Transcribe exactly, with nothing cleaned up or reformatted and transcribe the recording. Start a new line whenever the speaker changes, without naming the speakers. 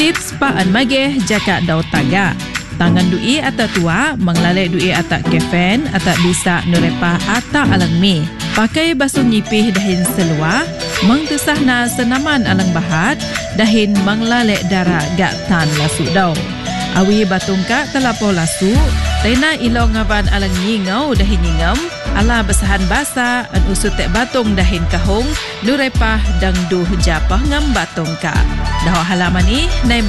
Tips paan mageh jaka daw taga. Tangan dui atau tua menglalai dui atak kefen atak bisa nurepa atak alang mi. Pakai basuh nyipih dahin seluar, mengtusah na senaman alang bahat, dahin menglalai darah gak tan lasu daw. Awi batungka telapau lasu, tena ilong ngaban alang nyingau dahin nyingam, ala basahan basa, an usut tek batung dahin kahong, nurepah dang duh japah ngam batungka. Dah halaman ni,